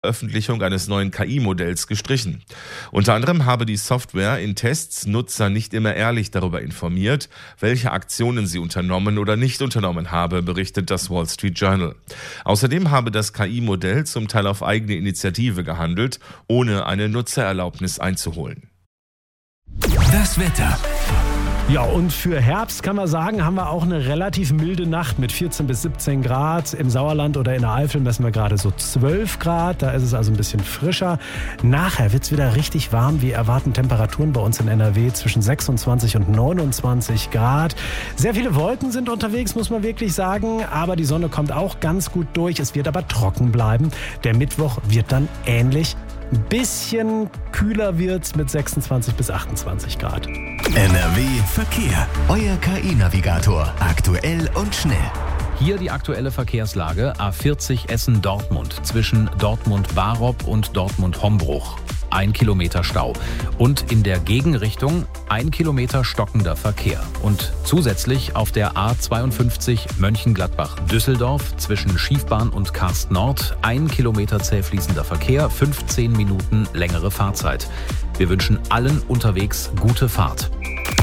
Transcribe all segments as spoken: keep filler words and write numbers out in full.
Veröffentlichung eines neuen K I-Modells gestrichen. Unter anderem habe die Software in Tests Nutzer nicht immer ehrlich darüber informiert, welche Aktionen sie unternommen oder nicht unternommen habe, berichtet das Wall Street Journal. Außerdem habe das K I-Modell zum Teil auf eigene Initiative gehandelt, ohne eine Nutzererlaubnis einzuholen. Das Wetter. Ja, und für Herbst kann man sagen, haben wir auch eine relativ milde Nacht mit vierzehn bis siebzehn Grad. Im Sauerland oder in der Eifel messen wir gerade so zwölf Grad. Da ist es also ein bisschen frischer. Nachher wird es wieder richtig warm. Wir erwarten Temperaturen bei uns in N R W zwischen sechsundzwanzig und neunundzwanzig Grad. Sehr viele Wolken sind unterwegs, muss man wirklich sagen. Aber die Sonne kommt auch ganz gut durch. Es wird aber trocken bleiben. Der Mittwoch wird dann ähnlich. Ein bisschen kühler wird's mit sechsundzwanzig bis achtundzwanzig Grad. N R W Verkehr. Euer K I-Navigator. Aktuell und schnell. Hier die aktuelle Verkehrslage. A vierzig Essen-Dortmund zwischen Dortmund-Barob und Dortmund-Hombruch. Ein Kilometer Stau. Und in der Gegenrichtung ein Kilometer stockender Verkehr. Und zusätzlich auf der A zweiundfünfzig Mönchengladbach-Düsseldorf zwischen Schiefbahn und Karst Nord ein Kilometer zäh fließender Verkehr, fünfzehn Minuten längere Fahrzeit. Wir wünschen allen unterwegs gute Fahrt.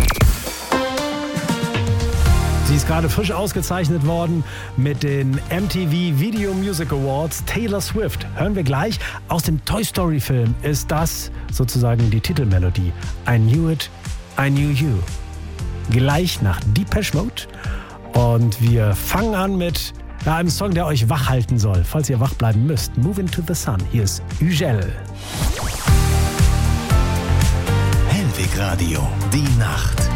Sie ist gerade frisch ausgezeichnet worden mit den M T V Video Music Awards. Taylor Swift. Hören wir gleich. Aus dem Toy Story Film ist das sozusagen die Titelmelodie. I knew it, I knew you. Gleich nach Depeche Mode. Und wir fangen an mit ja, einem Song, der euch wach halten soll, falls ihr wach bleiben müsst. Move into the Sun. Hier ist Ugel. Hellwig Radio. Die Nacht.